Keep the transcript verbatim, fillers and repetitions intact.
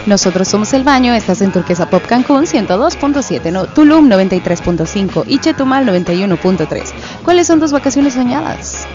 Nosotros somos El Baño, estás en Turquesa Pop Cancún ciento dos punto siete, no, Tulum noventa y tres punto cinco y Chetumal noventa y uno punto tres. ¿Cuáles son tus vacaciones soñadas?